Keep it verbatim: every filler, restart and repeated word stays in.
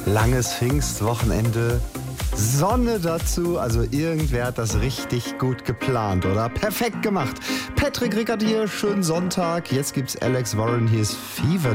Langes Pfingstwochenende, Sonne dazu, also irgendwer hat das richtig gut geplant, oder? Perfekt gemacht. Patrick Rickert hier, schönen Sonntag. Jetzt gibt's Alex Warren, hier ist Fever.